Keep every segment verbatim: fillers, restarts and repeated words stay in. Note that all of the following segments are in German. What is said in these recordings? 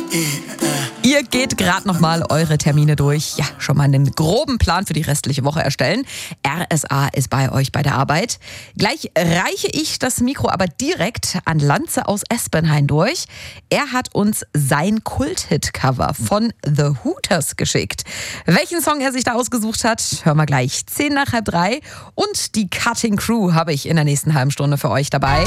Ihr geht gerade noch mal eure Termine durch. Ja, schon mal einen groben Plan für die restliche Woche erstellen. R S A ist bei euch bei der Arbeit. Gleich reiche ich das Mikro aber direkt an Lanze aus Espenhain durch. Er hat uns sein Kult-Hit-Cover von The Hooters geschickt. Welchen Song er sich da ausgesucht hat, hören wir gleich. Zehn nach halb drei. Und die Cutting Crew habe ich in der nächsten halben Stunde für euch dabei.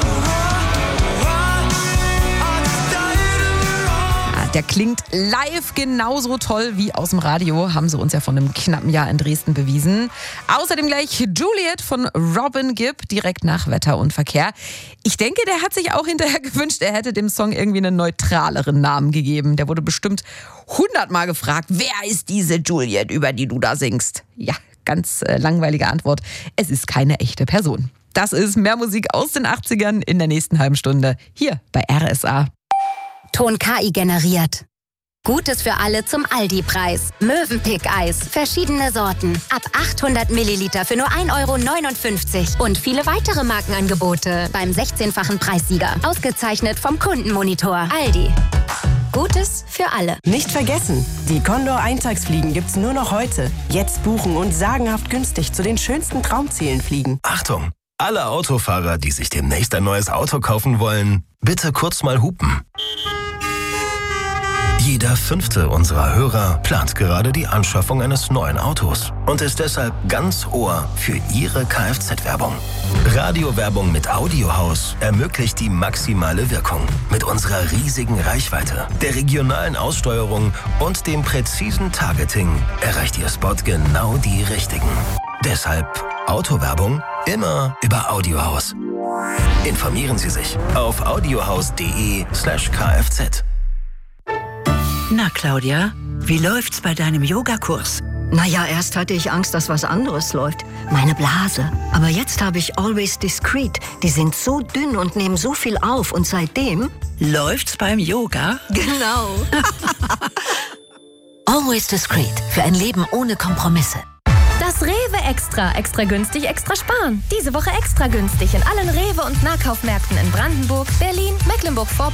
Der klingt live genauso toll wie aus dem Radio, haben sie uns ja vor einem knappen Jahr in Dresden bewiesen. Außerdem gleich Juliet von Robin Gibb, direkt nach Wetter und Verkehr. Ich denke, der hat sich auch hinterher gewünscht, er hätte dem Song irgendwie einen neutraleren Namen gegeben. Der wurde bestimmt hundertmal gefragt, wer ist diese Juliet, über die du da singst? Ja, ganz äh, langweilige Antwort. Es ist keine echte Person. Das ist mehr Musik aus den achtzigern in der nächsten halben Stunde hier bei R S A. Ton K I generiert. Gutes für alle zum Aldi-Preis. Mövenpick-Eis. Verschiedene Sorten. Ab achthundert Milliliter für nur ein Euro neunundfünfzig. Und viele weitere Markenangebote beim sechzehnfachen Preissieger. Ausgezeichnet vom Kundenmonitor. Aldi. Gutes für alle. Nicht vergessen, die Condor-Eintagsfliegen gibt's nur noch heute. Jetzt buchen und sagenhaft günstig zu den schönsten Traumzielen fliegen. Achtung! Alle Autofahrer, die sich demnächst ein neues Auto kaufen wollen, bitte kurz mal hupen. Jeder fünfte unserer Hörer plant gerade die Anschaffung eines neuen Autos und ist deshalb ganz Ohr für Ihre Kfz-Werbung. Radiowerbung mit Audiohaus ermöglicht die maximale Wirkung. Mit unserer riesigen Reichweite, der regionalen Aussteuerung und dem präzisen Targeting erreicht Ihr Spot genau die Richtigen. Deshalb Autowerbung immer über Audiohaus. Informieren Sie sich auf audiohaus.de slash kfz. Na, Claudia, wie läuft's bei deinem Yogakurs? Naja, erst hatte ich Angst, dass was anderes läuft. Meine Blase. Aber jetzt habe ich Always Discreet. Die sind so dünn und nehmen so viel auf. Und seitdem... Läuft's beim Yoga? Genau. Always Discreet. Für ein Leben ohne Kompromisse. Das Rewe Extra. Extra günstig, extra sparen. Diese Woche extra günstig in allen Rewe- und Nahkaufmärkten in Brandenburg, Berlin, Mecklenburg-Vorpommern